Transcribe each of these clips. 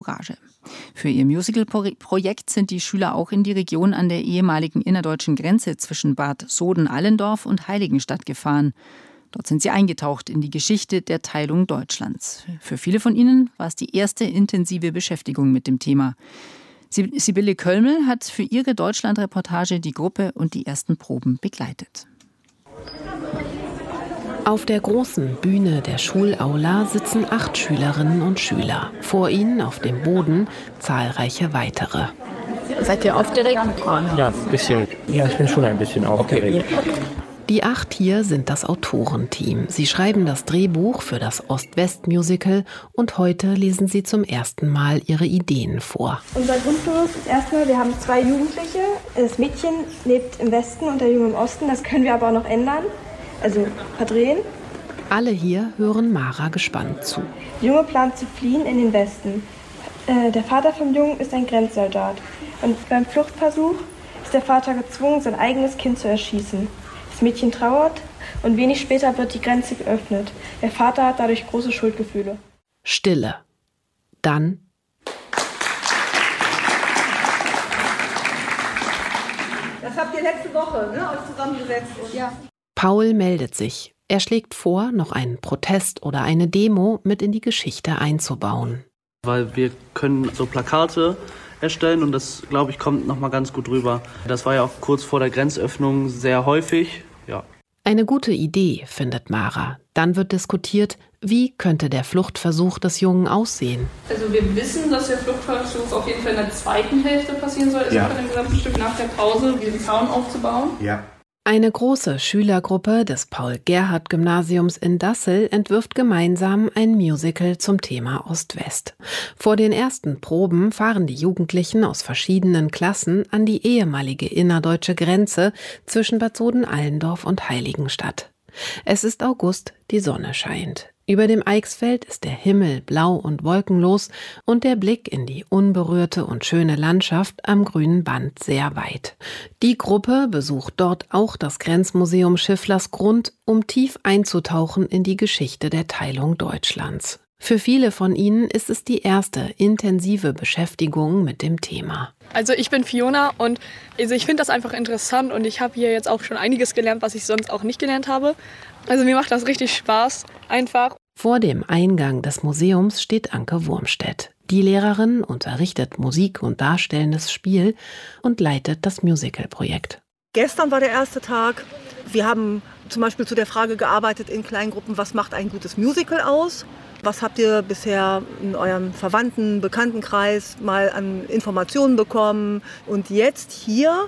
Courage. Für ihr Musical-Projekt sind die Schüler auch in die Region an der ehemaligen innerdeutschen Grenze zwischen Bad Soden-Allendorf und Heiligenstadt gefahren. Dort sind sie eingetaucht in die Geschichte der Teilung Deutschlands. Für viele von ihnen war es die erste intensive Beschäftigung mit dem Thema. Sibylle Kölmel hat für ihre Deutschland-Reportage die Gruppe und die ersten Proben begleitet. Auf der großen Bühne der Schulaula sitzen 8 Schülerinnen und Schüler. Vor ihnen auf dem Boden zahlreiche weitere. Seid ihr aufgeregt? Ja, ein bisschen. Ja, ich bin schon ein bisschen aufgeregt. Die 8 hier sind das Autorenteam. Sie schreiben das Drehbuch für das Ost-West-Musical und heute lesen sie zum ersten Mal ihre Ideen vor. Unser Grundgerüst ist erstmal, wir haben 2 Jugendliche. Das Mädchen lebt im Westen und der Junge im Osten. Das können wir aber auch noch ändern, also verdrehen. Alle hier hören Mara gespannt zu. Der Junge plant zu fliehen in den Westen. Der Vater vom Jungen ist ein Grenzsoldat. Und beim Fluchtversuch ist der Vater gezwungen, sein eigenes Kind zu erschießen. Das Mädchen trauert und wenig später wird die Grenze geöffnet. Der Vater hat dadurch große Schuldgefühle. Stille. Dann Das habt ihr letzte Woche, ne, euch zusammengesetzt. Und ja. Paul meldet sich. Er schlägt vor, noch einen Protest oder eine Demo mit in die Geschichte einzubauen. Weil wir können so Plakate erstellen und das, glaube ich, kommt nochmal ganz gut rüber. Das war ja auch kurz vor der Grenzöffnung sehr häufig. Ja. Eine gute Idee, findet Mara. Dann wird diskutiert, wie könnte der Fluchtversuch des Jungen aussehen. Also wir wissen, dass der Fluchtversuch auf jeden Fall in der zweiten Hälfte passieren soll. Also von dem gesamten Stück nach der Pause, diesen Zaun aufzubauen. Ja. Eine große Schülergruppe des Paul-Gerhardt-Gymnasiums in Dassel entwirft gemeinsam ein Musical zum Thema Ost-West. Vor den ersten Proben fahren die Jugendlichen aus verschiedenen Klassen an die ehemalige innerdeutsche Grenze zwischen Bad Soden-Allendorf und Heiligenstadt. Es ist August, die Sonne scheint. Über dem Eichsfeld ist der Himmel blau und wolkenlos und der Blick in die unberührte und schöne Landschaft am grünen Band sehr weit. Die Gruppe besucht dort auch das Grenzmuseum Schifflersgrund, um tief einzutauchen in die Geschichte der Teilung Deutschlands. Für viele von ihnen ist es die erste intensive Beschäftigung mit dem Thema. Also ich bin Fiona und ich finde das einfach interessant und ich habe hier jetzt auch schon einiges gelernt, was ich sonst auch nicht gelernt habe. Also mir macht das richtig Spaß, einfach. Vor dem Eingang des Museums steht Anke Wurmstedt. Die Lehrerin unterrichtet Musik und darstellendes Spiel und leitet das Musical-Projekt. Gestern war der erste Tag. Wir haben zum Beispiel zu der Frage gearbeitet in Kleingruppen, was macht ein gutes Musical aus? Was habt ihr bisher in eurem Verwandten-, Bekanntenkreis mal an Informationen bekommen? Und jetzt hier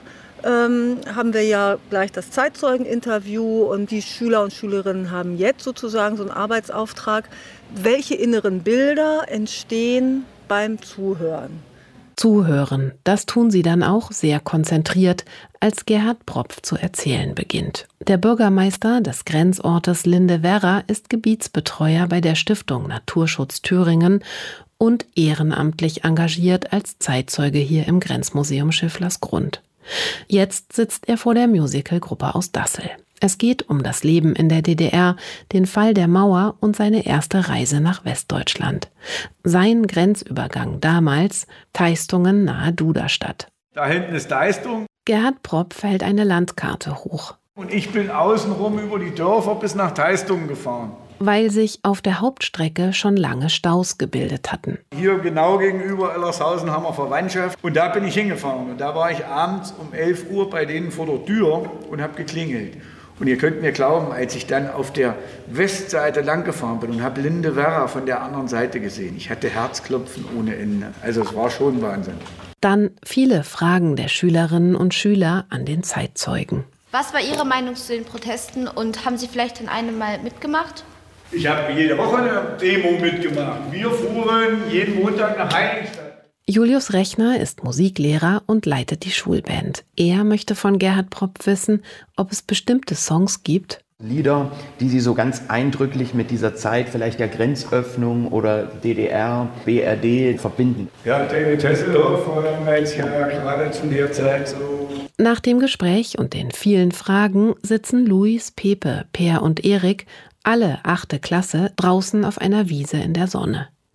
haben wir ja gleich das Zeitzeugeninterview und die Schüler und Schülerinnen haben jetzt sozusagen so einen Arbeitsauftrag. Welche inneren Bilder entstehen beim Zuhören? Zuhören, das tun sie dann auch sehr konzentriert, als Gerhard Propf zu erzählen beginnt. Der Bürgermeister des Grenzortes Lindewerra ist Gebietsbetreuer bei der Stiftung Naturschutz Thüringen und ehrenamtlich engagiert als Zeitzeuge hier im Grenzmuseum Schifflersgrund. Jetzt sitzt er vor der Musicalgruppe aus Dassel. Es geht um das Leben in der DDR, den Fall der Mauer und seine erste Reise nach Westdeutschland. Sein Grenzübergang damals, Teistungen nahe Duderstadt. Da hinten ist Teistung. Gerhard Propf hält eine Landkarte hoch. Und ich bin außenrum über die Dörfer bis nach Teistungen gefahren. Weil sich auf der Hauptstrecke schon lange Staus gebildet hatten. Hier genau gegenüber Ellershausen haben wir Verwandtschaft. Und da bin ich hingefahren. Und da war ich abends um 11 Uhr bei denen vor der Tür und habe geklingelt. Und ihr könnt mir glauben, als ich dann auf der Westseite lang gefahren bin und habe Lindewerra von der anderen Seite gesehen. Ich hatte Herzklopfen ohne Ende. Also es war schon Wahnsinn. Dann viele Fragen der Schülerinnen und Schüler an den Zeitzeugen. Was war Ihre Meinung zu den Protesten und haben Sie vielleicht in einem mal mitgemacht? Ich habe jede Woche eine Demo mitgemacht. Wir fuhren jeden Montag nach Heiligenstadt. Julius Rechner ist Musiklehrer und leitet die Schulband. Er möchte von Gerhard Propf wissen, ob es bestimmte Songs gibt. Lieder, die Sie so ganz eindrücklich mit dieser Zeit, vielleicht der Grenzöffnung oder DDR, BRD verbinden. Ja, David Hasselhoff war jetzt ja gerade zu der Zeit so. Nach dem Gespräch und den vielen Fragen sitzen Luis, Pepe, Per und Erik, alle 8. Klasse, draußen auf einer Wiese in der Sonne.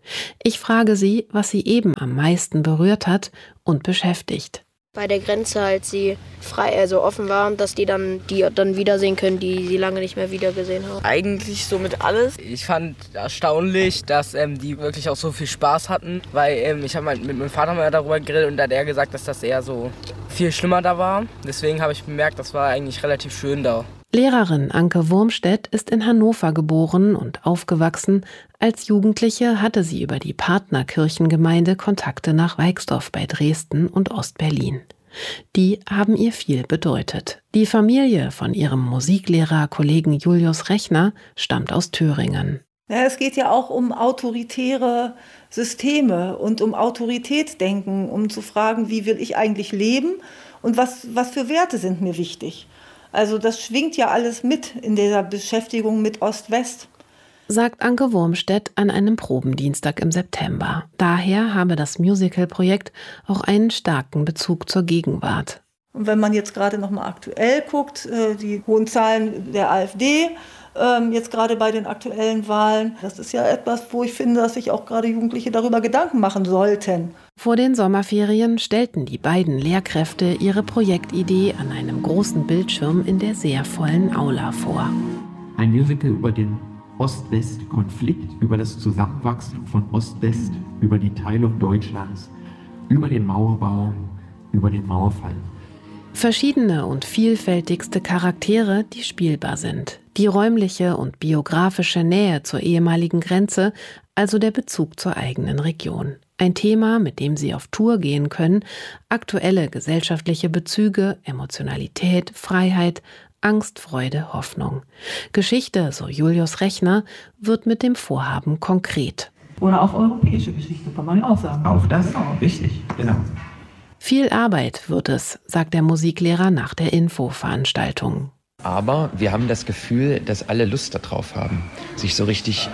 Ich frage sie, was sie eben am meisten berührt hat und beschäftigt. Bei der Grenze, als sie frei, also offen war, dass die dann wiedersehen können, die sie lange nicht mehr wiedergesehen haben. Eigentlich somit alles. Ich fand erstaunlich, dass die wirklich auch so viel Spaß hatten, weil ich habe mit meinem Vater mal darüber geredet und da hat er gesagt, dass das eher so viel schlimmer da war. Deswegen habe ich bemerkt, das war eigentlich relativ schön da. Lehrerin Anke Wurmstedt ist in Hannover geboren und aufgewachsen. Als Jugendliche hatte sie über die Partnerkirchengemeinde Kontakte nach Weixdorf bei Dresden und Ostberlin. Die haben ihr viel bedeutet. Die Familie von ihrem Musiklehrer-Kollegen Julius Rechner stammt aus Thüringen. Ja, es geht ja auch um autoritäre Systeme und um Autoritätsdenken, um zu fragen, wie will ich eigentlich leben und was für Werte sind mir wichtig. Also das schwingt ja alles mit in dieser Beschäftigung mit Ost-West. Sagt Anke Wurmstedt an einem Probendienstag im September. Daher habe das Musical-Projekt auch einen starken Bezug zur Gegenwart. Und wenn man jetzt gerade noch mal aktuell guckt, die hohen Zahlen der AfD, jetzt gerade bei den aktuellen Wahlen, das ist ja etwas, wo ich finde, dass sich auch gerade Jugendliche darüber Gedanken machen sollten. Vor den Sommerferien stellten die beiden Lehrkräfte ihre Projektidee an einem großen Bildschirm in der sehr vollen Aula vor. Ein Musical über den Ost-West-Konflikt, über das Zusammenwachsen von Ost-West, über die Teilung Deutschlands, über den Mauerbau, über den Mauerfall. Verschiedene und vielfältigste Charaktere, die spielbar sind. Die räumliche und biografische Nähe zur ehemaligen Grenze, also der Bezug zur eigenen Region. Ein Thema, mit dem sie auf Tour gehen können, aktuelle gesellschaftliche Bezüge, Emotionalität, Freiheit, Angst, Freude, Hoffnung. Geschichte, so Julius Rechner, wird mit dem Vorhaben konkret. Oder auch europäische Geschichte, kann man ja auch sagen. Auch das, richtig, genau. Viel Arbeit wird es, sagt der Musiklehrer nach der Infoveranstaltung. Aber wir haben das Gefühl, dass alle Lust darauf haben, sich so richtig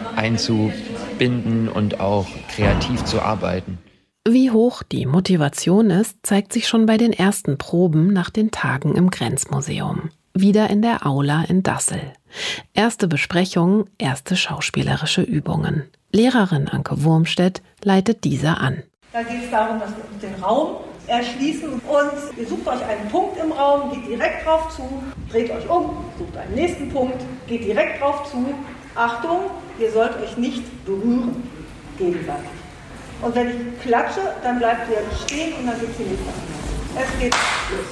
einzubinden und auch kreativ zu arbeiten. Wie hoch die Motivation ist, zeigt sich schon bei den ersten Proben nach den Tagen im Grenzmuseum. Wieder in der Aula in Dassel. Erste Besprechungen, erste schauspielerische Übungen. Lehrerin Anke Wurmstedt leitet diese an. Da geht es darum, dass wir den Raum erschließen und ihr sucht euch einen Punkt im Raum, geht direkt drauf zu, dreht euch um, sucht einen nächsten Punkt, geht direkt drauf zu. Achtung, ihr sollt euch nicht berühren, gegenseitig. Und wenn ich klatsche, dann bleibt ihr stehen und dann geht es die nächste Runde. Es geht los.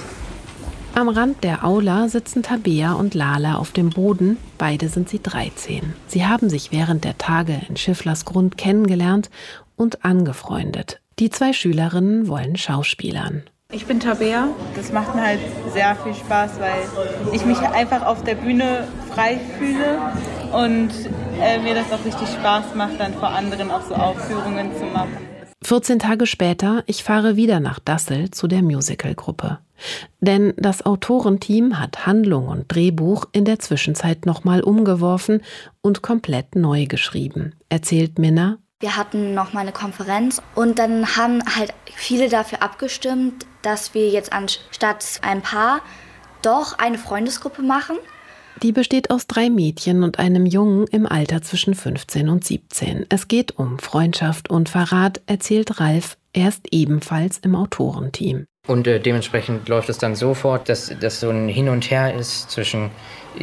Am Rand der Aula sitzen Tabea und Lala auf dem Boden. Beide sind sie 13. Sie haben sich während der Tage in Schifflersgrund kennengelernt und angefreundet. Die zwei Schülerinnen wollen schauspielern. Ich bin Tabea. Das macht mir halt sehr viel Spaß, weil ich mich einfach auf der Bühne frei fühle und mir das auch richtig Spaß macht, dann vor anderen auch so Aufführungen zu machen. 14 Tage später, ich fahre wieder nach Dassel zu der Musicalgruppe. Denn das Autorenteam hat Handlung und Drehbuch in der Zwischenzeit nochmal umgeworfen und komplett neu geschrieben, erzählt Minna. Wir hatten noch mal eine Konferenz und dann haben halt viele dafür abgestimmt, dass wir jetzt anstatt ein Paar doch eine Freundesgruppe machen. Die besteht aus 3 Mädchen und einem Jungen im Alter zwischen 15 und 17. Es geht um Freundschaft und Verrat, erzählt Ralf. Er ist ebenfalls im Autorenteam. Und dementsprechend läuft es dann so fort, dass das so ein Hin und Her ist zwischen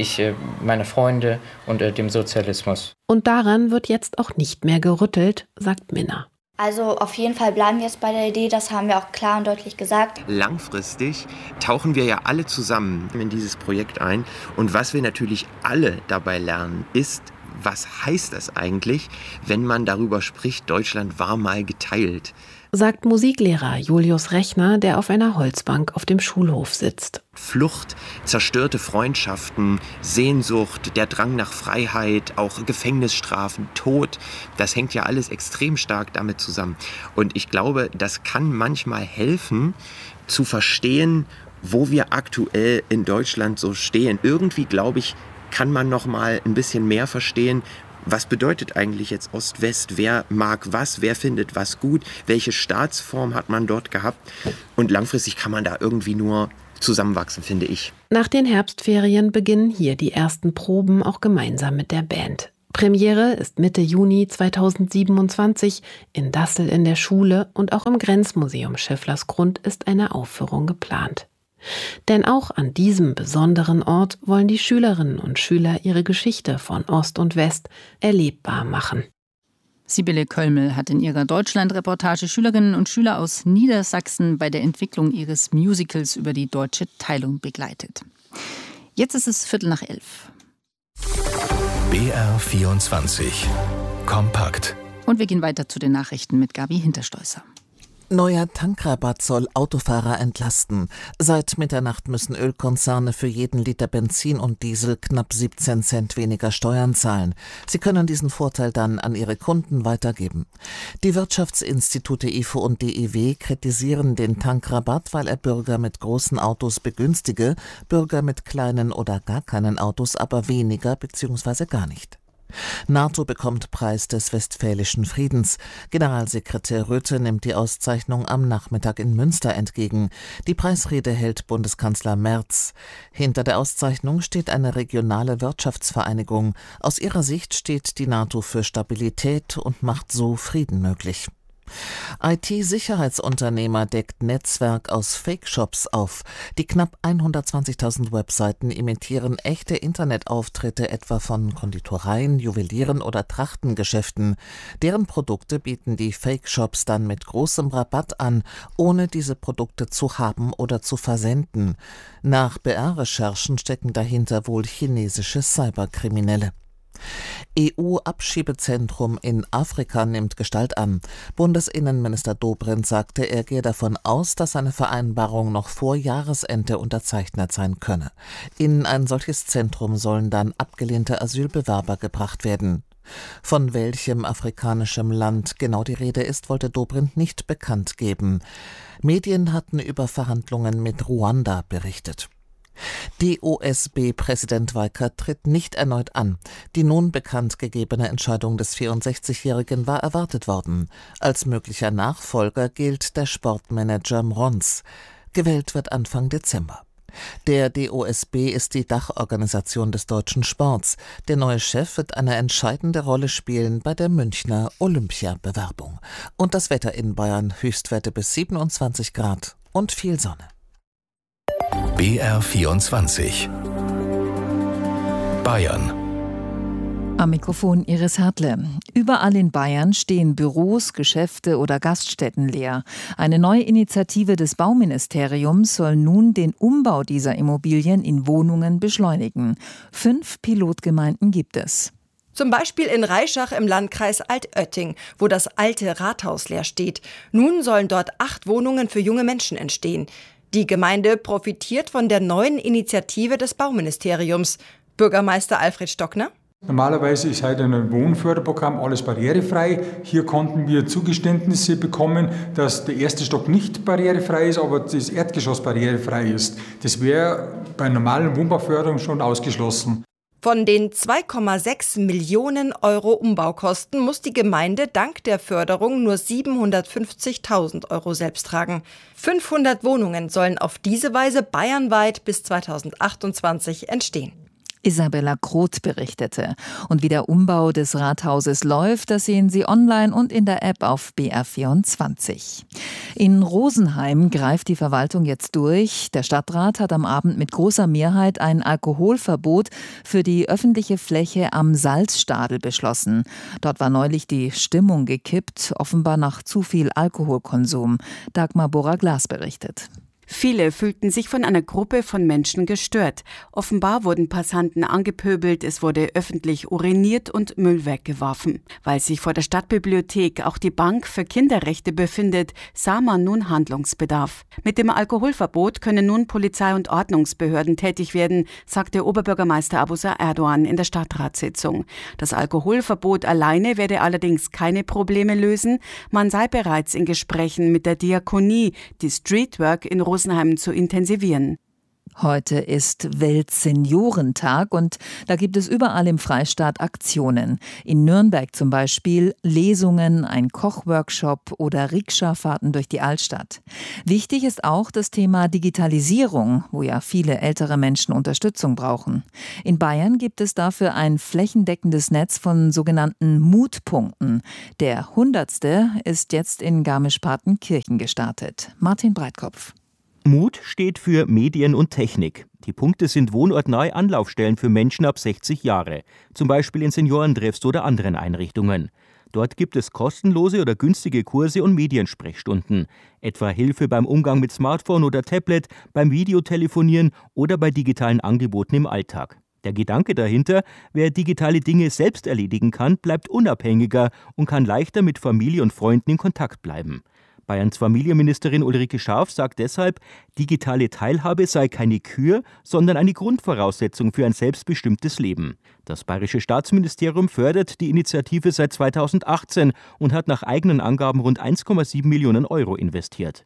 meine Freunde und dem Sozialismus. Und daran wird jetzt auch nicht mehr gerüttelt, sagt Minna. Also auf jeden Fall bleiben wir jetzt bei der Idee, das haben wir auch klar und deutlich gesagt. Langfristig tauchen wir ja alle zusammen in dieses Projekt ein. Und was wir natürlich alle dabei lernen, ist, was heißt das eigentlich, wenn man darüber spricht, Deutschland war mal geteilt? Sagt Musiklehrer Julius Rechner, der auf einer Holzbank auf dem Schulhof sitzt. Flucht, zerstörte Freundschaften, Sehnsucht, der Drang nach Freiheit, auch Gefängnisstrafen, Tod, das hängt ja alles extrem stark damit zusammen. Und ich glaube, das kann manchmal helfen, zu verstehen, wo wir aktuell in Deutschland so stehen. Irgendwie, glaube ich, kann man noch mal ein bisschen mehr verstehen, was bedeutet eigentlich jetzt Ost-West? Wer mag was? Wer findet was gut? Welche Staatsform hat man dort gehabt? Und langfristig kann man da irgendwie nur zusammenwachsen, finde ich. Nach den Herbstferien beginnen hier die ersten Proben auch gemeinsam mit der Band. Premiere ist Mitte Juni 2027 in Dassel in der Schule und auch im Grenzmuseum Schäfflersgrund ist eine Aufführung geplant. Denn auch an diesem besonderen Ort wollen die Schülerinnen und Schüler ihre Geschichte von Ost und West erlebbar machen. Sibylle Kölmel hat in ihrer Deutschland-Reportage Schülerinnen und Schüler aus Niedersachsen bei der Entwicklung ihres Musicals über die deutsche Teilung begleitet. Jetzt ist es 11:15. BR 24 Kompakt. Und wir gehen weiter zu den Nachrichten mit Gabi Hinterstoisser. Neuer Tankrabatt soll Autofahrer entlasten. Seit Mitternacht müssen Ölkonzerne für jeden Liter Benzin und Diesel knapp 17 Cent weniger Steuern zahlen. Sie können diesen Vorteil dann an ihre Kunden weitergeben. Die Wirtschaftsinstitute IFO und DIW kritisieren den Tankrabatt, weil er Bürger mit großen Autos begünstige, Bürger mit kleinen oder gar keinen Autos aber weniger bzw. gar nicht. NATO bekommt Preis des Westfälischen Friedens. Generalsekretär Rutte nimmt die Auszeichnung am Nachmittag in Münster entgegen. Die Preisrede hält Bundeskanzler Merz. Hinter der Auszeichnung steht eine regionale Wirtschaftsvereinigung. Aus ihrer Sicht steht die NATO für Stabilität und macht so Frieden möglich. IT-Sicherheitsunternehmer deckt Netzwerk aus Fake-Shops auf. Die knapp 120.000 Webseiten imitieren echte Internetauftritte etwa von Konditoreien, Juwelieren oder Trachtengeschäften. Deren Produkte bieten die Fake-Shops dann mit großem Rabatt an, ohne diese Produkte zu haben oder zu versenden. Nach BR-Recherchen stecken dahinter wohl chinesische Cyberkriminelle. EU-Abschiebezentrum in Afrika nimmt Gestalt an. Bundesinnenminister Dobrindt sagte, er gehe davon aus, dass eine Vereinbarung noch vor Jahresende unterzeichnet sein könne. In ein solches Zentrum sollen dann abgelehnte Asylbewerber gebracht werden. Von welchem afrikanischen Land genau die Rede ist, wollte Dobrindt nicht bekannt geben. Medien hatten über Verhandlungen mit Ruanda berichtet. DOSB-Präsident Weicker tritt nicht erneut an. Die nun bekannt gegebene Entscheidung des 64-Jährigen war erwartet worden. Als möglicher Nachfolger gilt der Sportmanager Mrons. Gewählt wird Anfang Dezember. Der DOSB ist die Dachorganisation des deutschen Sports. Der neue Chef wird eine entscheidende Rolle spielen bei der Münchner Olympiabewerbung. Und das Wetter in Bayern: Höchstwerte bis 27 Grad und viel Sonne. BR 24 Bayern. Am Mikrofon Iris Hartle. Überall in Bayern stehen Büros, Geschäfte oder Gaststätten leer. Eine neue Initiative des Bauministeriums soll nun den Umbau dieser Immobilien in Wohnungen beschleunigen. 5 Pilotgemeinden gibt es. Zum Beispiel in Reischach im Landkreis Altötting, wo das alte Rathaus leer steht. Nun sollen dort 8 Wohnungen für junge Menschen entstehen. Die Gemeinde profitiert von der neuen Initiative des Bauministeriums. Bürgermeister Alfred Stockner: Normalerweise ist heute ein Wohnförderprogramm alles barrierefrei. Hier konnten wir Zugeständnisse bekommen, dass der erste Stock nicht barrierefrei ist, aber das Erdgeschoss barrierefrei ist. Das wäre bei normalen Wohnbauförderung schon ausgeschlossen. Von den 2,6 Millionen Euro Umbaukosten muss die Gemeinde dank der Förderung nur 750.000 Euro selbst tragen. 500 Wohnungen sollen auf diese Weise bayernweit bis 2028 entstehen. Isabella Groth berichtete. Und wie der Umbau des Rathauses läuft, das sehen Sie online und in der App auf BR24. In Rosenheim greift die Verwaltung jetzt durch. Der Stadtrat hat am Abend mit großer Mehrheit ein Alkoholverbot für die öffentliche Fläche am Salzstadel beschlossen. Dort war neulich die Stimmung gekippt, offenbar nach zu viel Alkoholkonsum. Dagmar Bora-Glas berichtet. Viele fühlten sich von einer Gruppe von Menschen gestört. Offenbar wurden Passanten angepöbelt, es wurde öffentlich uriniert und Müll weggeworfen. Weil sich vor der Stadtbibliothek auch die Bank für Kinderrechte befindet, sah man nun Handlungsbedarf. Mit dem Alkoholverbot können nun Polizei und Ordnungsbehörden tätig werden, sagte Oberbürgermeister Abusa Erdogan in der Stadtratssitzung. Das Alkoholverbot alleine werde allerdings keine Probleme lösen. Man sei bereits in Gesprächen mit der Diakonie, die Streetwork in Rosenheim zu intensivieren. Heute ist Weltseniorentag und da gibt es überall im Freistaat Aktionen. In Nürnberg zum Beispiel Lesungen, ein Kochworkshop oder Rikscha-Fahrten durch die Altstadt. Wichtig ist auch das Thema Digitalisierung, wo ja viele ältere Menschen Unterstützung brauchen. In Bayern gibt es dafür ein flächendeckendes Netz von sogenannten Mutpunkten. Der 100. ist jetzt in Garmisch-Partenkirchen gestartet. Martin Breitkopf. MUT steht für Medien und Technik. Die Punkte sind wohnortnahe Anlaufstellen für Menschen ab 60 Jahre, zum Beispiel in Seniorentreffs oder anderen Einrichtungen. Dort gibt es kostenlose oder günstige Kurse und Mediensprechstunden, etwa Hilfe beim Umgang mit Smartphone oder Tablet, beim Videotelefonieren oder bei digitalen Angeboten im Alltag. Der Gedanke dahinter, wer digitale Dinge selbst erledigen kann, bleibt unabhängiger und kann leichter mit Familie und Freunden in Kontakt bleiben. Bayerns Familienministerin Ulrike Scharf sagt deshalb, digitale Teilhabe sei keine Kür, sondern eine Grundvoraussetzung für ein selbstbestimmtes Leben. Das Bayerische Staatsministerium fördert die Initiative seit 2018 und hat nach eigenen Angaben rund 1,7 Millionen Euro investiert.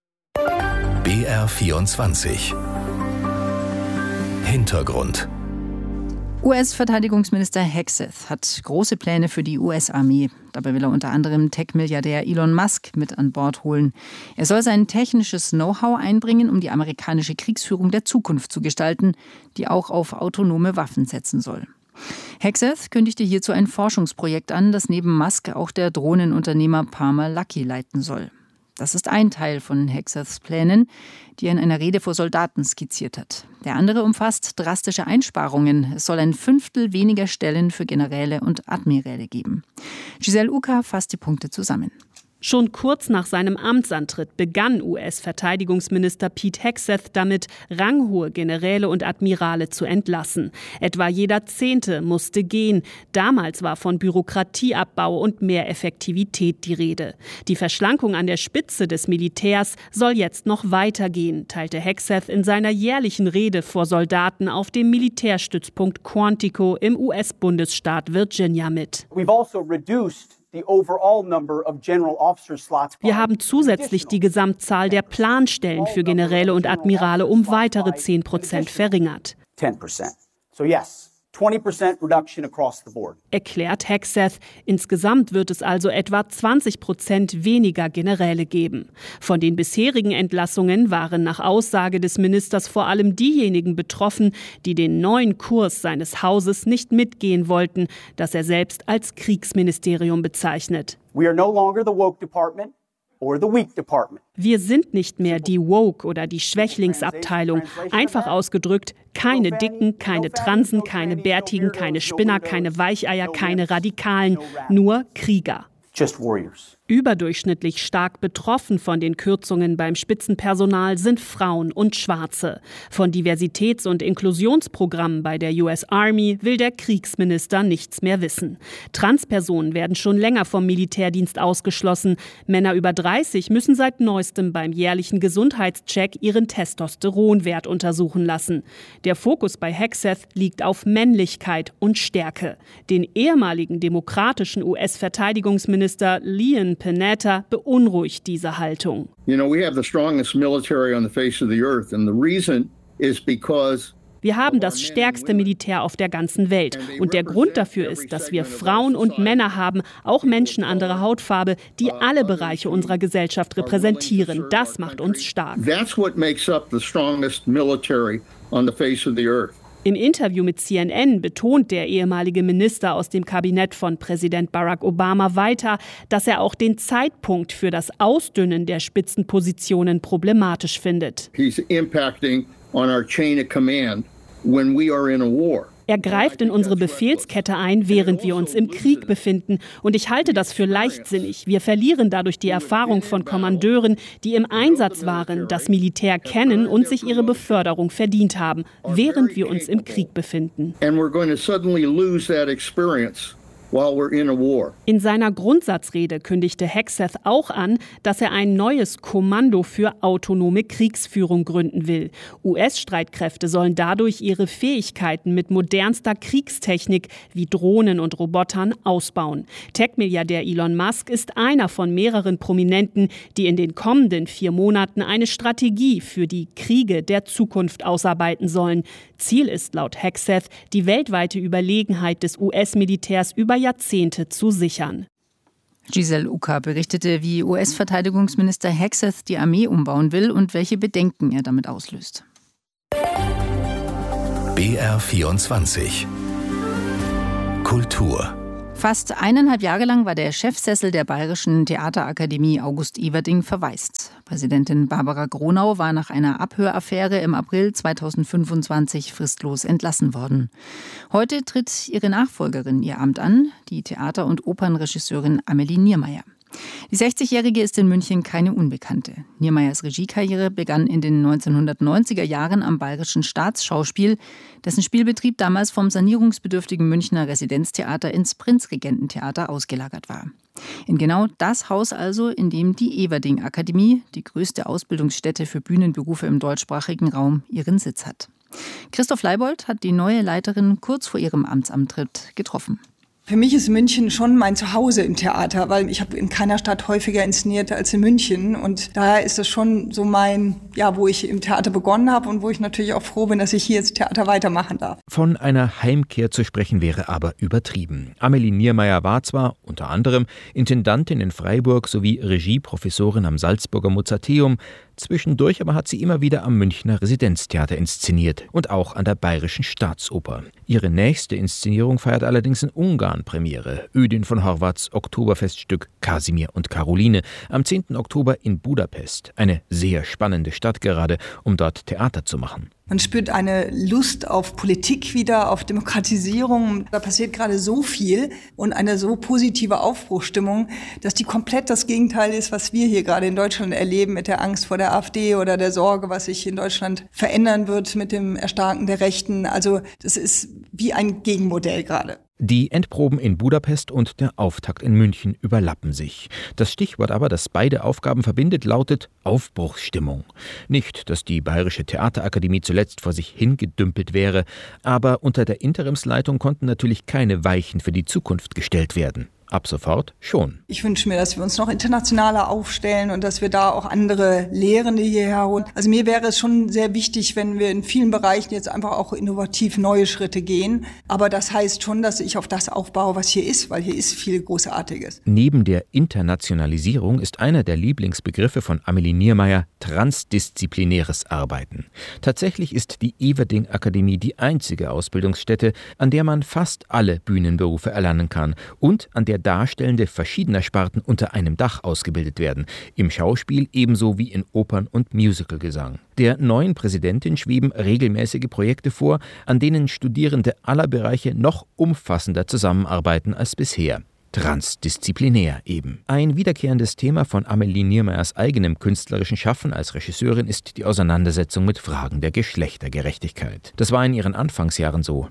BR24 Hintergrund. US-Verteidigungsminister Hegseth hat große Pläne für die US-Armee. Dabei will er unter anderem Tech-Milliardär Elon Musk mit an Bord holen. Er soll sein technisches Know-how einbringen, um die amerikanische Kriegsführung der Zukunft zu gestalten, die auch auf autonome Waffen setzen soll. Hegseth kündigte hierzu ein Forschungsprojekt an, das neben Musk auch der Drohnenunternehmer Palmer Luckey leiten soll. Das ist ein Teil von Hegseths Plänen, die er in einer Rede vor Soldaten skizziert hat. Der andere umfasst drastische Einsparungen. Es soll 1/5 weniger Stellen für Generäle und Admiräle geben. Giselle Uka fasst die Punkte zusammen. Schon kurz nach seinem Amtsantritt begann US-Verteidigungsminister Pete Hegseth damit, ranghohe Generäle und Admirale zu entlassen. Etwa jeder 10. musste gehen. Damals war von Bürokratieabbau und mehr Effektivität die Rede. Die Verschlankung an der Spitze des Militärs soll jetzt noch weitergehen, teilte Hegseth in seiner jährlichen Rede vor Soldaten auf dem Militärstützpunkt Quantico im US-Bundesstaat Virginia mit. Wir haben zusätzlich die Gesamtzahl der Planstellen für Generäle und Admirale um weitere 10% verringert. Erklärt Hegseth. Insgesamt wird es also etwa 20% weniger Generäle geben. Von den bisherigen Entlassungen waren nach Aussage des Ministers vor allem diejenigen betroffen, die den neuen Kurs seines Hauses nicht mitgehen wollten, das er selbst als Kriegsministerium bezeichnet. We are no longer the woke department. Wir sind nicht mehr die Woke- oder die Schwächlingsabteilung. Einfach ausgedrückt, keine Dicken, keine Transen, keine Bärtigen, keine Spinner, keine Weicheier, keine Radikalen, nur Krieger. Überdurchschnittlich stark betroffen von den Kürzungen beim Spitzenpersonal sind Frauen und Schwarze. Von Diversitäts- und Inklusionsprogrammen bei der US Army will der Kriegsminister nichts mehr wissen. Transpersonen werden schon länger vom Militärdienst ausgeschlossen. Männer über 30 müssen seit neuestem beim jährlichen Gesundheitscheck ihren Testosteronwert untersuchen lassen. Der Fokus bei Hegseth liegt auf Männlichkeit und Stärke. Den ehemaligen demokratischen US-Verteidigungsminister Leon Panetta beunruhigt diese Haltung. You know, we have the strongest military on the face of the earth, and the reason is because wir haben das stärkste Militär auf der ganzen Welt. Und der Grund dafür ist, dass wir Frauen und Männer haben, auch Menschen anderer Hautfarbe, die alle Bereiche unserer Gesellschaft repräsentieren. Das macht uns stark. That's what makes up the strongest military on the face of the earth. Im Interview mit CNN betont der ehemalige Minister aus dem Kabinett von Präsident Barack Obama weiter, dass er auch den Zeitpunkt für das Ausdünnen der Spitzenpositionen problematisch findet. He's impacting on our chain of command when we are in a war. Er greift in unsere Befehlskette ein, während wir uns im Krieg befinden. Und ich halte das für leichtsinnig. Wir verlieren dadurch die Erfahrung von Kommandeuren, die im Einsatz waren, das Militär kennen und sich ihre Beförderung verdient haben, während wir uns im Krieg befinden. And we're going to suddenly lose that experience while we're in a war. In seiner Grundsatzrede kündigte Hegseth auch an, dass er ein neues Kommando für autonome Kriegsführung gründen will. US-Streitkräfte sollen dadurch ihre Fähigkeiten mit modernster Kriegstechnik wie Drohnen und Robotern ausbauen. Tech-Milliardär Elon Musk ist einer von mehreren Prominenten, die in den kommenden 4 Monaten eine Strategie für die Kriege der Zukunft ausarbeiten sollen. Ziel ist laut Hegseth, die weltweite Überlegenheit des US-Militärs über Jahrzehnte zu sichern. Giselle Uka berichtete, wie US-Verteidigungsminister Hegseth die Armee umbauen will und welche Bedenken er damit auslöst. BR24 Kultur. Fast 1,5 Jahre lang war der Chefsessel der Bayerischen Theaterakademie August Everding verwaist. Präsidentin Barbara Gronau war nach einer Abhöraffäre im April 2025 fristlos entlassen worden. Heute tritt ihre Nachfolgerin ihr Amt an, die Theater- und Opernregisseurin Amelie Niermeyer. Die 60-Jährige ist in München keine Unbekannte. Niermeyers Regiekarriere begann in den 1990er Jahren am Bayerischen Staatsschauspiel, dessen Spielbetrieb damals vom sanierungsbedürftigen Münchner Residenztheater ins Prinzregententheater ausgelagert war. In genau das Haus also, in dem die Everding-Akademie, die größte Ausbildungsstätte für Bühnenberufe im deutschsprachigen Raum, ihren Sitz hat. Christoph Leibold hat die neue Leiterin kurz vor ihrem Amtsantritt getroffen. Für mich ist München schon mein Zuhause im Theater, weil ich habe in keiner Stadt häufiger inszeniert als in München. Und daher ist das schon so wo ich im Theater begonnen habe und wo ich natürlich auch froh bin, dass ich hier jetzt Theater weitermachen darf. Von einer Heimkehr zu sprechen wäre aber übertrieben. Amelie Niermeyer war zwar unter anderem Intendantin in Freiburg sowie Regieprofessorin am Salzburger Mozarteum, zwischendurch aber hat sie immer wieder am Münchner Residenztheater inszeniert und auch an der Bayerischen Staatsoper. Ihre nächste Inszenierung feiert allerdings in Ungarn Premiere. Ödin von Horváths Oktoberfeststück Kasimir und Karoline am 10. Oktober in Budapest. Eine sehr spannende Stadt gerade, um dort Theater zu machen. Man spürt eine Lust auf Politik wieder, auf Demokratisierung. Da passiert gerade so viel und eine so positive Aufbruchsstimmung, dass die komplett das Gegenteil ist, was wir hier gerade in Deutschland erleben mit der Angst vor der AfD oder der Sorge, was sich in Deutschland verändern wird mit dem Erstarken der Rechten. Also das ist wie ein Gegenmodell gerade. Die Endproben in Budapest und der Auftakt in München überlappen sich. Das Stichwort aber, das beide Aufgaben verbindet, lautet Aufbruchsstimmung. Nicht, dass die Bayerische Theaterakademie zuletzt vor sich hingedümpelt wäre, aber unter der Interimsleitung konnten natürlich keine Weichen für die Zukunft gestellt werden. Ab sofort schon. Ich wünsche mir, dass wir uns noch internationaler aufstellen und dass wir da auch andere Lehrende hierher holen. Also mir wäre es schon sehr wichtig, wenn wir in vielen Bereichen jetzt einfach auch innovativ neue Schritte gehen. Aber das heißt schon, dass ich auf das aufbaue, was hier ist, weil hier ist viel Großartiges. Neben der Internationalisierung ist einer der Lieblingsbegriffe von Amelie Niermeyer transdisziplinäres Arbeiten. Tatsächlich ist die Everding-Akademie die einzige Ausbildungsstätte, an der man fast alle Bühnenberufe erlernen kann und an der Darstellende verschiedener Sparten unter einem Dach ausgebildet werden. Im Schauspiel ebenso wie in Opern- und Musicalgesang. Der neuen Präsidentin schweben regelmäßige Projekte vor, an denen Studierende aller Bereiche noch umfassender zusammenarbeiten als bisher. Transdisziplinär eben. Ein wiederkehrendes Thema von Amelie Niermeyers eigenem künstlerischen Schaffen als Regisseurin ist die Auseinandersetzung mit Fragen der Geschlechtergerechtigkeit. Das war in ihren Anfangsjahren so,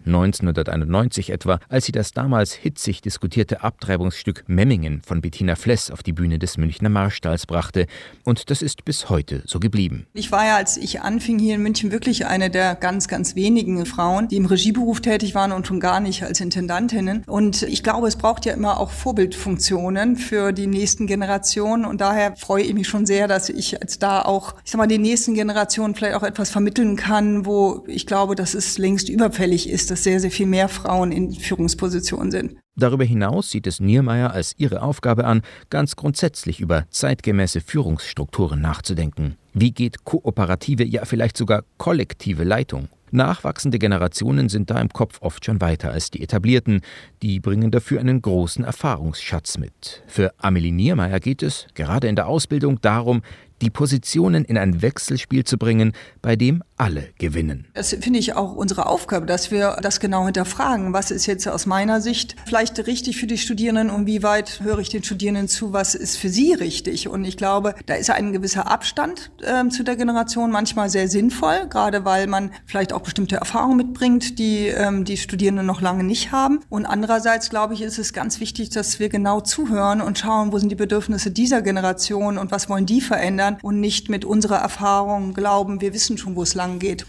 1991 etwa, als sie das damals hitzig diskutierte Abtreibungsstück Memmingen von Bettina Fless auf die Bühne des Münchner Marstalls brachte. Und das ist bis heute so geblieben. Ich war ja, als ich anfing hier in München, wirklich eine der ganz, ganz wenigen Frauen, die im Regieberuf tätig waren und schon gar nicht als Intendantinnen. Und ich glaube, es braucht ja immer auch Vorbildfunktionen für die nächsten Generationen und daher freue ich mich schon sehr, dass ich jetzt da auch, den nächsten Generationen vielleicht auch etwas vermitteln kann, wo ich glaube, dass es längst überfällig ist, dass sehr, sehr viel mehr Frauen in Führungspositionen sind. Darüber hinaus sieht es Niermeyer als ihre Aufgabe an, ganz grundsätzlich über zeitgemäße Führungsstrukturen nachzudenken. Wie geht kooperative, ja vielleicht sogar kollektive Leitung? Nachwachsende Generationen sind da im Kopf oft schon weiter als die etablierten. Die bringen dafür einen großen Erfahrungsschatz mit. Für Amelie Niermeyer geht es, gerade in der Ausbildung, darum, die Positionen in ein Wechselspiel zu bringen, bei dem alle gewinnen. Das finde ich auch unsere Aufgabe, dass wir das genau hinterfragen. Was ist jetzt aus meiner Sicht vielleicht richtig für die Studierenden und wie weit höre ich den Studierenden zu, was ist für sie richtig? Und ich glaube, da ist ein gewisser Abstand zu der Generation manchmal sehr sinnvoll, gerade weil man vielleicht auch bestimmte Erfahrungen mitbringt, die die Studierenden noch lange nicht haben. Und andererseits, glaube ich, ist es ganz wichtig, dass wir genau zuhören und schauen, wo sind die Bedürfnisse dieser Generation und was wollen die verändern und nicht mit unserer Erfahrung glauben, wir wissen schon, wo es lang geht.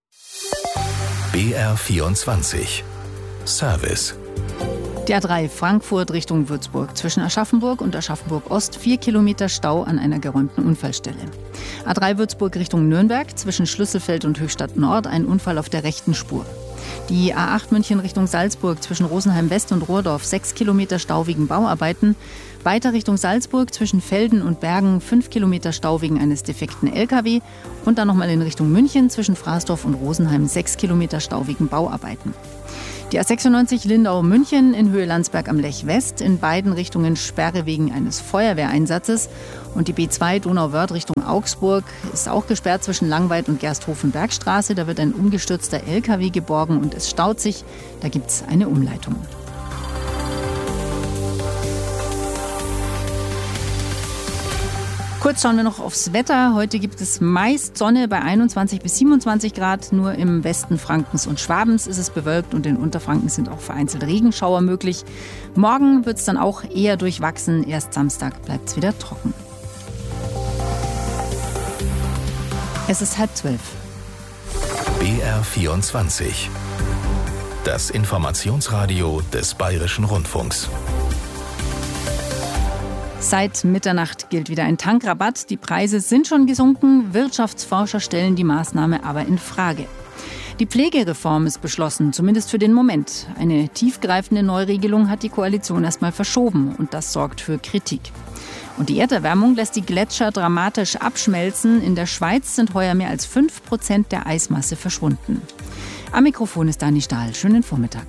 BR24 Service. Die A3 Frankfurt Richtung Würzburg. Zwischen Aschaffenburg und Aschaffenburg-Ost 4 Kilometer Stau an einer geräumten Unfallstelle. A3 Würzburg Richtung Nürnberg. Zwischen Schlüsselfeld und Höchstadt Nord ein Unfall auf der rechten Spur. Die A8 München Richtung Salzburg zwischen Rosenheim West und Rohrdorf 6 Kilometer Stau wegen Bauarbeiten. Weiter Richtung Salzburg zwischen Velden und Bergen 5 Kilometer Stau wegen eines defekten LKW. Und dann nochmal in Richtung München zwischen Fraßdorf und Rosenheim 6 Kilometer Stau wegen Bauarbeiten. Die A96 Lindau-München in Höhe Landsberg am Lech West, in beiden Richtungen Sperre wegen eines Feuerwehreinsatzes. Und die B2 Donauwörth Richtung Augsburg ist auch gesperrt zwischen Langweid und Gersthofen-Bergstraße. Da wird ein umgestürzter LKW geborgen und es staut sich. Da gibt es eine Umleitung. Kurz schauen wir noch aufs Wetter. Heute gibt es meist Sonne bei 21 bis 27 Grad. Nur im Westen Frankens und Schwabens ist es bewölkt und in Unterfranken sind auch vereinzelt Regenschauer möglich. Morgen wird es dann auch eher durchwachsen. Erst Samstag bleibt es wieder trocken. Es ist 11:30. BR24. Das Informationsradio des Bayerischen Rundfunks. Seit Mitternacht gilt wieder ein Tankrabatt. Die Preise sind schon gesunken. Wirtschaftsforscher stellen die Maßnahme aber in Frage. Die Pflegereform ist beschlossen, zumindest für den Moment. Eine tiefgreifende Neuregelung hat die Koalition erstmal verschoben und das sorgt für Kritik. Und die Erderwärmung lässt die Gletscher dramatisch abschmelzen. In der Schweiz sind heuer mehr als 5% der Eismasse verschwunden. Am Mikrofon ist Dani Stahl. Schönen Vormittag.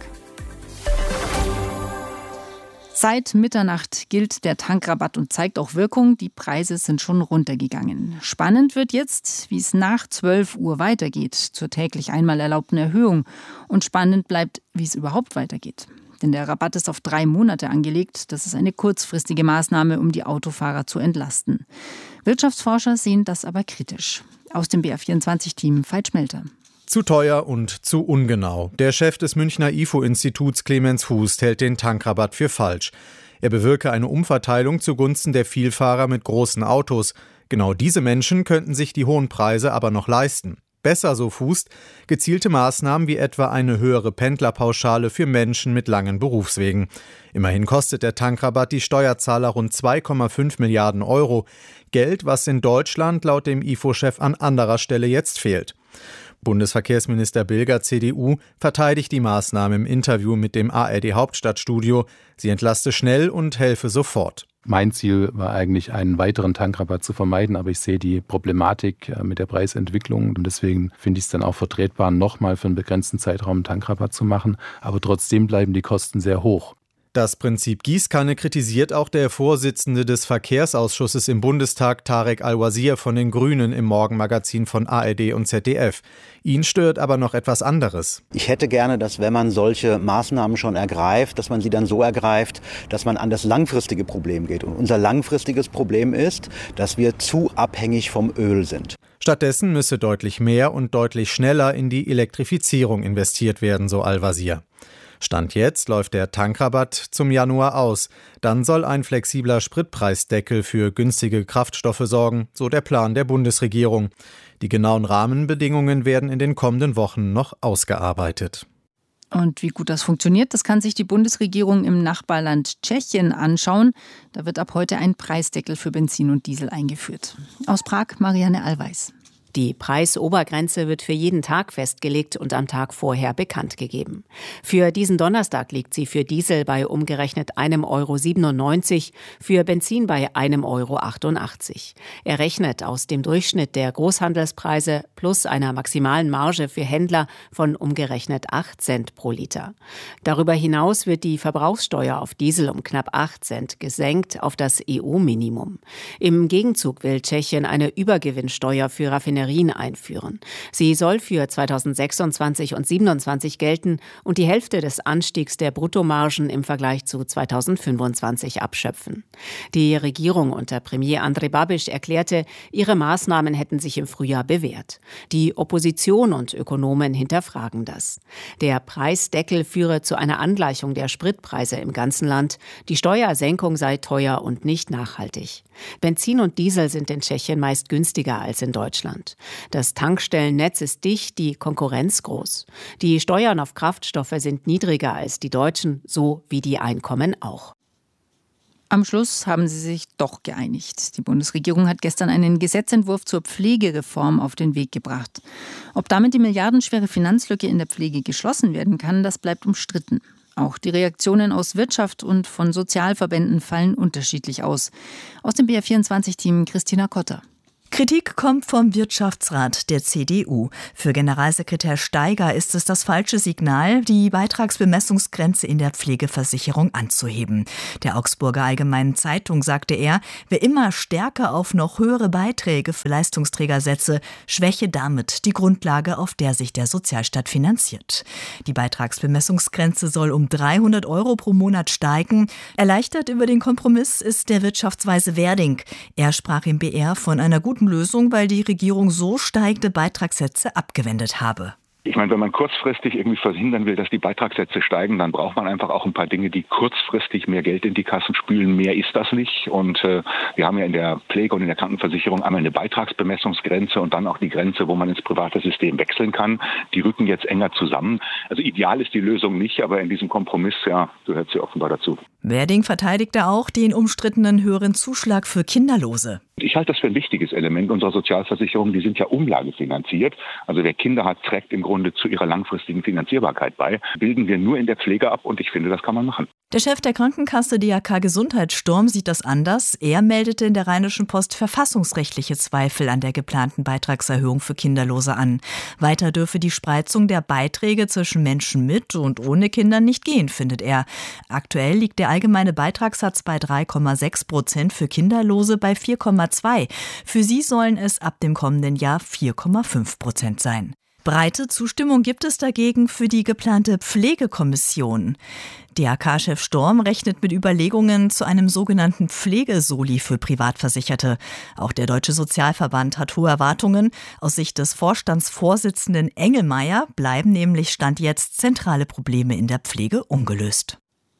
Seit Mitternacht gilt der Tankrabatt und zeigt auch Wirkung. Die Preise sind schon runtergegangen. Spannend wird jetzt, wie es nach 12 Uhr weitergeht, zur täglich einmal erlaubten Erhöhung. Und spannend bleibt, wie es überhaupt weitergeht. Denn der Rabatt ist auf 3 Monate angelegt. Das ist eine kurzfristige Maßnahme, um die Autofahrer zu entlasten. Wirtschaftsforscher sehen das aber kritisch. Aus dem BR24-Team Veit Schmelter. Zu teuer und zu ungenau. Der Chef des Münchner IFO-Instituts Clemens Hust hält den Tankrabatt für falsch. Er bewirke eine Umverteilung zugunsten der Vielfahrer mit großen Autos. Genau diese Menschen könnten sich die hohen Preise aber noch leisten. Besser, so Hust, gezielte Maßnahmen wie etwa eine höhere Pendlerpauschale für Menschen mit langen Berufswegen. Immerhin kostet der Tankrabatt die Steuerzahler rund 2,5 Milliarden Euro. Geld, was in Deutschland laut dem IFO-Chef an anderer Stelle jetzt fehlt. Bundesverkehrsminister Bilger, CDU, verteidigt die Maßnahme im Interview mit dem ARD-Hauptstadtstudio. Sie entlaste schnell und helfe sofort. Mein Ziel war eigentlich, einen weiteren Tankrabatt zu vermeiden, aber ich sehe die Problematik mit der Preisentwicklung und deswegen finde ich es dann auch vertretbar, nochmal für einen begrenzten Zeitraum einen Tankrabatt zu machen. Aber trotzdem bleiben die Kosten sehr hoch. Das Prinzip Gießkanne kritisiert auch der Vorsitzende des Verkehrsausschusses im Bundestag, Tarek Al-Wazir von den Grünen, im Morgenmagazin von ARD und ZDF. Ihn stört aber noch etwas anderes. Ich hätte gerne, dass wenn man solche Maßnahmen schon ergreift, dass man sie dann so ergreift, dass man an das langfristige Problem geht. Und unser langfristiges Problem ist, dass wir zu abhängig vom Öl sind. Stattdessen müsse deutlich mehr und deutlich schneller in die Elektrifizierung investiert werden, so Al-Wazir. Stand jetzt läuft der Tankrabatt zum Januar aus. Dann soll ein flexibler Spritpreisdeckel für günstige Kraftstoffe sorgen, so der Plan der Bundesregierung. Die genauen Rahmenbedingungen werden in den kommenden Wochen noch ausgearbeitet. Und wie gut das funktioniert, das kann sich die Bundesregierung im Nachbarland Tschechien anschauen. Da wird ab heute ein Preisdeckel für Benzin und Diesel eingeführt. Aus Prag, Marianne Allweis. Die Preisobergrenze wird für jeden Tag festgelegt und am Tag vorher bekannt gegeben. Für diesen Donnerstag liegt sie für Diesel bei umgerechnet 1,97 €, für Benzin bei 1,88 €. Er rechnet aus dem Durchschnitt der Großhandelspreise plus einer maximalen Marge für Händler von umgerechnet 8 Cent pro Liter. Darüber hinaus wird die Verbrauchssteuer auf Diesel um knapp 8 Cent gesenkt auf das EU-Minimum. Im Gegenzug will Tschechien eine Übergewinnsteuer für Raffinerien einführen. Sie soll für 2026 und 2027 gelten und die Hälfte des Anstiegs der Bruttomargen im Vergleich zu 2025 abschöpfen. Die Regierung unter Premier Andrej Babiš erklärte, ihre Maßnahmen hätten sich im Frühjahr bewährt. Die Opposition und Ökonomen hinterfragen das. Der Preisdeckel führe zu einer Angleichung der Spritpreise im ganzen Land. Die Steuersenkung sei teuer und nicht nachhaltig. Benzin und Diesel sind in Tschechien meist günstiger als in Deutschland. Das Tankstellennetz ist dicht, die Konkurrenz groß. Die Steuern auf Kraftstoffe sind niedriger als die deutschen, so wie die Einkommen auch. Am Schluss haben sie sich doch geeinigt. Die Bundesregierung hat gestern einen Gesetzentwurf zur Pflegereform auf den Weg gebracht. Ob damit die milliardenschwere Finanzlücke in der Pflege geschlossen werden kann, das bleibt umstritten. Auch die Reaktionen aus Wirtschaft und von Sozialverbänden fallen unterschiedlich aus. Aus dem BR24-Team Christina Kotter. Kritik kommt vom Wirtschaftsrat der CDU. Für Generalsekretär Steiger ist es das falsche Signal, die Beitragsbemessungsgrenze in der Pflegeversicherung anzuheben. Der Augsburger Allgemeinen Zeitung sagte er, wer immer stärker auf noch höhere Beiträge für Leistungsträger setze, schwäche damit die Grundlage, auf der sich der Sozialstaat finanziert. Die Beitragsbemessungsgrenze soll um 300 € pro Monat steigen. Erleichtert über den Kompromiss ist der Wirtschaftsweise Werding. Er sprach im BR von einer guten Lösung, weil die Regierung so steigende Beitragssätze abgewendet habe. Ich meine, wenn man kurzfristig irgendwie verhindern will, dass die Beitragssätze steigen, dann braucht man einfach auch ein paar Dinge, die kurzfristig mehr Geld in die Kassen spülen. Mehr ist das nicht. Und wir haben ja in der Pflege und in der Krankenversicherung einmal eine Beitragsbemessungsgrenze und dann auch die Grenze, wo man ins private System wechseln kann. Die rücken jetzt enger zusammen. Also ideal ist die Lösung nicht, aber in diesem Kompromiss, ja, gehört sie offenbar dazu. Werding verteidigte auch den umstrittenen höheren Zuschlag für Kinderlose. Ich halte das für ein wichtiges Element unserer Sozialversicherung. Die sind ja umlagefinanziert. Also wer Kinder hat, trägt im Grunde zu ihrer langfristigen Finanzierbarkeit bei. Bilden wir nur in der Pflege ab und ich finde, das kann man machen. Der Chef der Krankenkasse DAK Gesundheit Sturm sieht das anders. Er meldete in der Rheinischen Post verfassungsrechtliche Zweifel an der geplanten Beitragserhöhung für Kinderlose an. Weiter dürfe die Spreizung der Beiträge zwischen Menschen mit und ohne Kindern nicht gehen, findet er. Aktuell liegt der allgemeine Beitragssatz bei 3,6% für Kinderlose bei 4,2%. Für sie sollen es ab dem kommenden Jahr 4,5% sein. Breite Zustimmung gibt es dagegen für die geplante Pflegekommission. DAK-Chef Sturm rechnet mit Überlegungen zu einem sogenannten Pflegesoli für Privatversicherte. Auch der Deutsche Sozialverband hat hohe Erwartungen. Aus Sicht des Vorstandsvorsitzenden Engelmeier bleiben nämlich Stand jetzt zentrale Probleme in der Pflege ungelöst.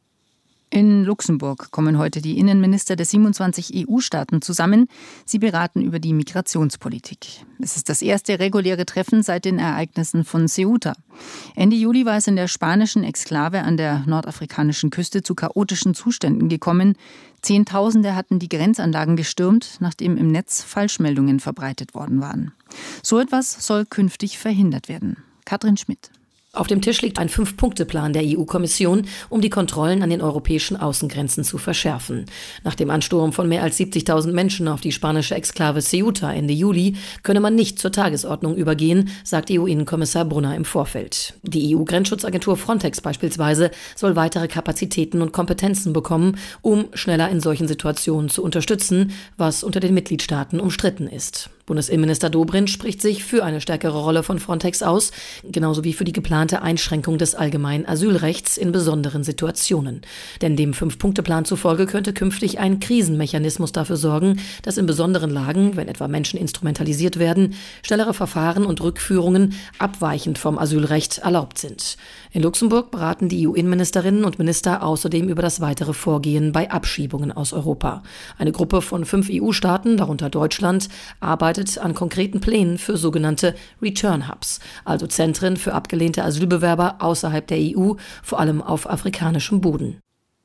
In Luxemburg kommen heute die Innenminister der 27 EU-Staaten zusammen. Sie beraten über die Migrationspolitik. Es ist das erste reguläre Treffen seit den Ereignissen von Ceuta. Ende Juli war es in der spanischen Exklave an der nordafrikanischen Küste zu chaotischen Zuständen gekommen. Zehntausende hatten die Grenzanlagen gestürmt, nachdem im Netz Falschmeldungen verbreitet worden waren. So etwas soll künftig verhindert werden. Katrin Schmidt. Auf dem Tisch liegt ein 5-Punkte-Plan der EU-Kommission, um die Kontrollen an den europäischen Außengrenzen zu verschärfen. Nach dem Ansturm von mehr als 70.000 Menschen auf die spanische Exklave Ceuta Ende Juli könne man nicht zur Tagesordnung übergehen, sagt EU-Innenkommissar Brunner im Vorfeld. Die EU-Grenzschutzagentur Frontex beispielsweise soll weitere Kapazitäten und Kompetenzen bekommen, um schneller in solchen Situationen zu unterstützen, was unter den Mitgliedstaaten umstritten ist. Bundesinnenminister Dobrindt spricht sich für eine stärkere Rolle von Frontex aus, genauso wie für die geplante Einschränkung des allgemeinen Asylrechts in besonderen Situationen. Denn dem 5-Punkte-Plan zufolge könnte künftig ein Krisenmechanismus dafür sorgen, dass in besonderen Lagen, wenn etwa Menschen instrumentalisiert werden, schnellere Verfahren und Rückführungen abweichend vom Asylrecht erlaubt sind. In Luxemburg beraten die EU-Innenministerinnen und Minister außerdem über das weitere Vorgehen bei Abschiebungen aus Europa. Eine Gruppe von 5 EU-Staaten, darunter Deutschland, arbeitet an konkreten Plänen für sogenannte Return Hubs, also Zentren für abgelehnte Asylbewerber außerhalb der EU, vor allem auf afrikanischem Boden.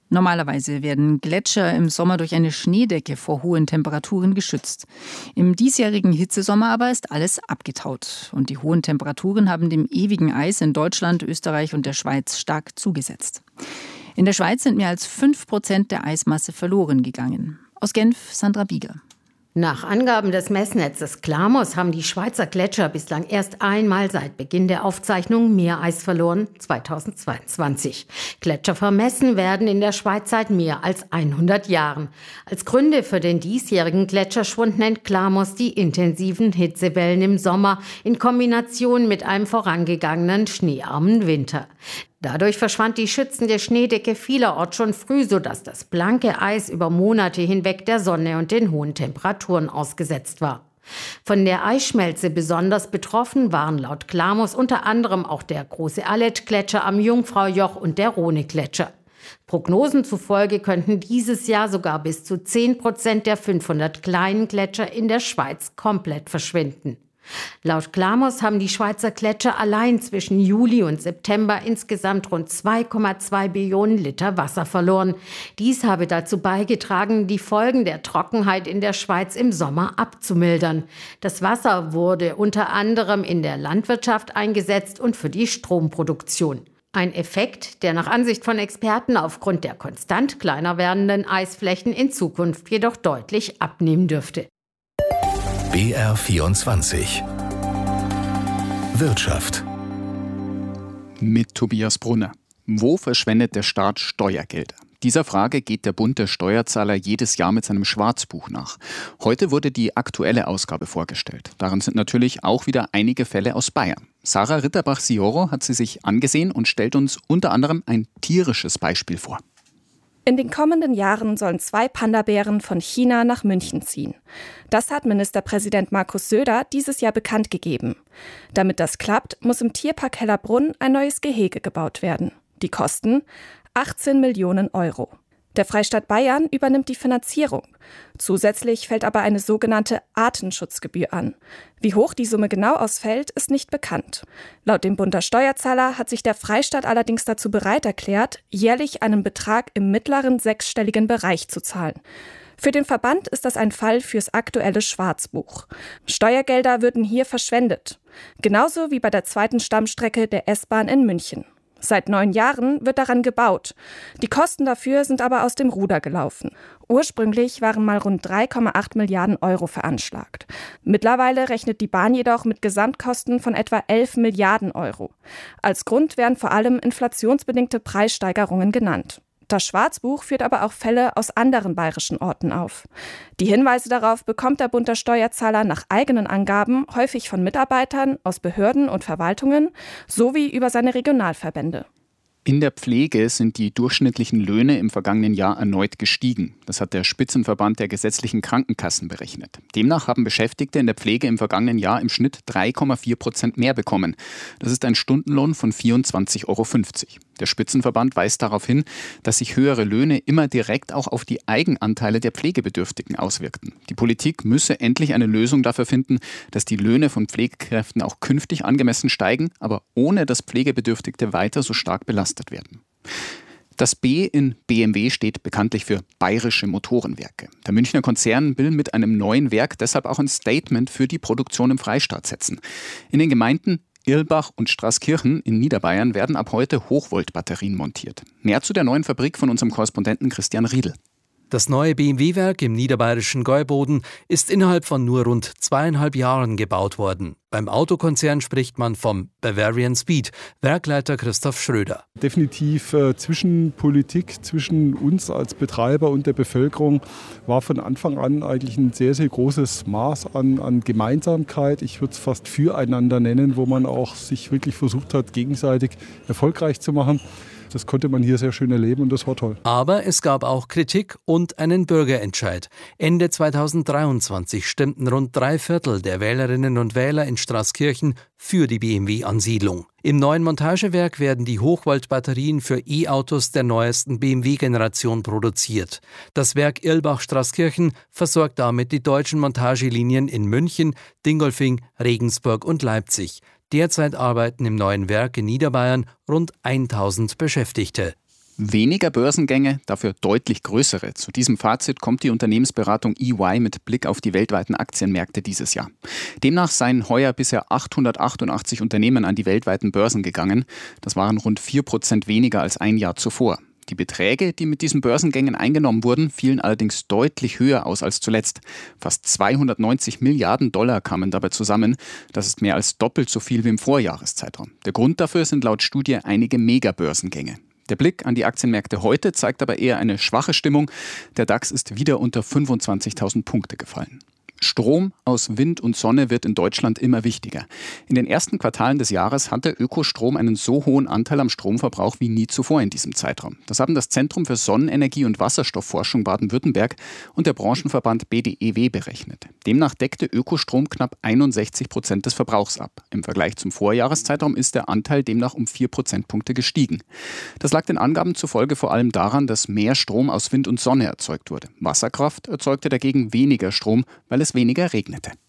Normalerweise werden Gletscher im Sommer durch eine Schneedecke vor hohen Temperaturen geschützt. Im diesjährigen Hitzesommer aber ist alles abgetaut. Und die hohen Temperaturen haben dem ewigen Eis in Deutschland, Österreich und der Schweiz stark zugesetzt. In der Schweiz sind mehr als 5% der Eismasse verloren gegangen. Aus Genf, Sandra Bieger. Nach Angaben des Messnetzes Klamos haben die Schweizer Gletscher bislang erst einmal seit Beginn der Aufzeichnung mehr Eis verloren, 2022. Gletscher vermessen werden in der Schweiz seit mehr als 100 Jahren. Als Gründe für den diesjährigen Gletscherschwund nennt Klamos die intensiven Hitzewellen im Sommer in Kombination mit einem vorangegangenen schneearmen Winter. Dadurch verschwand die schützende Schneedecke vielerorts schon früh, sodass das blanke Eis über Monate hinweg der Sonne und den hohen Temperaturen ausgesetzt war. Von der Eisschmelze besonders betroffen waren laut Klamos unter anderem auch der große Aletsch-Gletscher am Jungfraujoch und der Rhone-Gletscher. Prognosen zufolge könnten dieses Jahr sogar bis zu 10% der 500 kleinen Gletscher in der Schweiz komplett verschwinden. Laut Klamos haben die Schweizer Gletscher allein zwischen Juli und September insgesamt rund 2,2 Billionen Liter Wasser verloren. Dies habe dazu beigetragen, die Folgen der Trockenheit in der Schweiz im Sommer abzumildern. Das Wasser wurde unter anderem in der Landwirtschaft eingesetzt und für die Stromproduktion. Ein Effekt, der nach Ansicht von Experten aufgrund der konstant kleiner werdenden Eisflächen in Zukunft jedoch deutlich abnehmen dürfte. BR24 Wirtschaft mit Tobias Brunner. Wo verschwendet der Staat Steuergelder? Dieser Frage geht der Bund der Steuerzahler jedes Jahr mit seinem Schwarzbuch nach. Heute wurde die aktuelle Ausgabe vorgestellt. Darin sind natürlich auch wieder einige Fälle aus Bayern. Sarah Ritterbach-Sioro hat sie sich angesehen und stellt uns unter anderem ein tierisches Beispiel vor. In den kommenden Jahren sollen 2 Panda-Bären von China nach München ziehen. Das hat Ministerpräsident Markus Söder dieses Jahr bekannt gegeben. Damit das klappt, muss im Tierpark Hellerbrunn ein neues Gehege gebaut werden. Die Kosten 18 Millionen Euro. Der Freistaat Bayern übernimmt die Finanzierung. Zusätzlich fällt aber eine sogenannte Artenschutzgebühr an. Wie hoch die Summe genau ausfällt, ist nicht bekannt. Laut dem Bund der Steuerzahler hat sich der Freistaat allerdings dazu bereit erklärt, jährlich einen Betrag im mittleren 6-stelligen Bereich zu zahlen. Für den Verband ist das ein Fall fürs aktuelle Schwarzbuch. Steuergelder würden hier verschwendet. Genauso wie bei der 2. Stammstrecke der S-Bahn in München. Seit 9 Jahren wird daran gebaut. Die Kosten dafür sind aber aus dem Ruder gelaufen. Ursprünglich waren mal rund 3,8 Milliarden Euro veranschlagt. Mittlerweile rechnet die Bahn jedoch mit Gesamtkosten von etwa 11 Milliarden Euro. Als Grund werden vor allem inflationsbedingte Preissteigerungen genannt. Das Schwarzbuch führt aber auch Fälle aus anderen bayerischen Orten auf. Die Hinweise darauf bekommt der Bund der Steuerzahler nach eigenen Angaben häufig von Mitarbeitern aus Behörden und Verwaltungen sowie über seine Regionalverbände. In der Pflege sind die durchschnittlichen Löhne im vergangenen Jahr erneut gestiegen. Das hat der Spitzenverband der gesetzlichen Krankenkassen berechnet. Demnach haben Beschäftigte in der Pflege im vergangenen Jahr im Schnitt 3,4% mehr bekommen. Das ist ein Stundenlohn von 24,50 Euro. Der Spitzenverband weist darauf hin, dass sich höhere Löhne immer direkt auch auf die Eigenanteile der Pflegebedürftigen auswirkten. Die Politik müsse endlich eine Lösung dafür finden, dass die Löhne von Pflegekräften auch künftig angemessen steigen, aber ohne dass Pflegebedürftige weiter so stark belastet werden. Das B in BMW steht bekanntlich für Bayerische Motorenwerke. Der Münchner Konzern will mit einem neuen Werk deshalb auch ein Statement für die Produktion im Freistaat setzen. In den Gemeinden Irlbach und Straßkirchen in Niederbayern werden ab heute Hochvoltbatterien montiert. Mehr zu der neuen Fabrik von unserem Korrespondenten Christian Riedl. Das neue BMW-Werk im niederbayerischen Gäuboden ist innerhalb von nur rund 2,5 Jahren gebaut worden. Beim Autokonzern spricht man vom Bavarian Speed, Werkleiter Christoph Schröder. Definitiv zwischen Politik, zwischen uns als Betreiber und der Bevölkerung war von Anfang an eigentlich ein sehr, sehr großes Maß an Gemeinsamkeit. Ich würde es fast füreinander nennen, wo man auch sich wirklich versucht hat, gegenseitig erfolgreich zu machen. Das konnte man hier sehr schön erleben und das war toll. Aber es gab auch Kritik und einen Bürgerentscheid. Ende 2023 stimmten rund 3/4 der Wählerinnen und Wähler in Straßkirchen für die BMW-Ansiedlung. Im neuen Montagewerk werden die Hochvoltbatterien für E-Autos der neuesten BMW-Generation produziert. Das Werk Irlbach-Straßkirchen versorgt damit die deutschen Montagelinien in München, Dingolfing, Regensburg und Leipzig. Derzeit arbeiten im neuen Werk in Niederbayern rund 1000 Beschäftigte. Weniger Börsengänge, dafür deutlich größere. Zu diesem Fazit kommt die Unternehmensberatung EY mit Blick auf die weltweiten Aktienmärkte dieses Jahr. Demnach seien heuer bisher 888 Unternehmen an die weltweiten Börsen gegangen. Das waren rund 4% weniger als ein Jahr zuvor. Die Beträge, die mit diesen Börsengängen eingenommen wurden, fielen allerdings deutlich höher aus als zuletzt. Fast 290 Milliarden Dollar kamen dabei zusammen. Das ist mehr als doppelt so viel wie im Vorjahreszeitraum. Der Grund dafür sind laut Studie einige Megabörsengänge. Der Blick an die Aktienmärkte heute zeigt aber eher eine schwache Stimmung. Der DAX ist wieder unter 25.000 Punkte gefallen. Strom aus Wind und Sonne wird in Deutschland immer wichtiger. In den ersten Quartalen des Jahres hatte Ökostrom einen so hohen Anteil am Stromverbrauch wie nie zuvor in diesem Zeitraum. Das haben das Zentrum für Sonnenenergie und Wasserstoffforschung Baden-Württemberg und der Branchenverband BDEW berechnet. Demnach deckte Ökostrom knapp 61% des Verbrauchs ab. Im Vergleich zum Vorjahreszeitraum ist der Anteil demnach um 4 Prozentpunkte gestiegen. Das lag den Angaben zufolge vor allem daran, dass mehr Strom aus Wind und Sonne erzeugt wurde. Wasserkraft erzeugte dagegen weniger Strom, weil es weniger regnete.